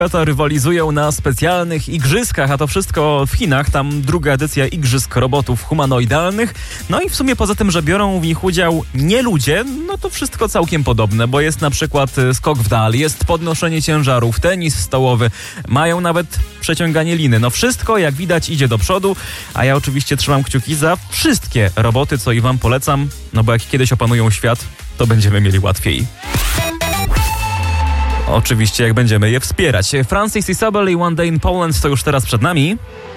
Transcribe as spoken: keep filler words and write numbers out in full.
To rywalizują na specjalnych igrzyskach, a to wszystko w Chinach, tam druga edycja Igrzysk Robotów Humanoidalnych. No i w sumie poza tym, że biorą w nich udział nie ludzie, no to wszystko całkiem podobne, bo jest na przykład skok w dal, jest podnoszenie ciężarów, tenis stołowy, mają nawet przeciąganie liny. No wszystko, jak widać, idzie do przodu, a ja oczywiście trzymam kciuki za wszystkie roboty, co i wam polecam, no bo jak kiedyś opanują świat, to będziemy mieli łatwiej. Oczywiście, jak będziemy je wspierać. Francis Isabel i One Day in Poland to już teraz przed nami.